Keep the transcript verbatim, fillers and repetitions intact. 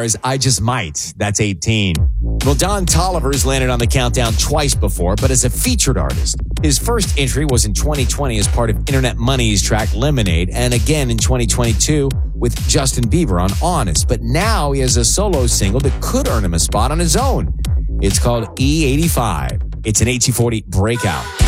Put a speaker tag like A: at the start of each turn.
A: Lamar's I Just Might. That's eighteen. Well, Don Tolliver's landed on the countdown twice before, but as a featured artist. His first entry was in twenty twenty as part of Internet Money's track Lemonade, and again in twenty twenty-two with Justin Bieber on Honest. But now he has a solo single that could earn him a spot on his own. It's called E eighty-five. It's an A T forty breakout.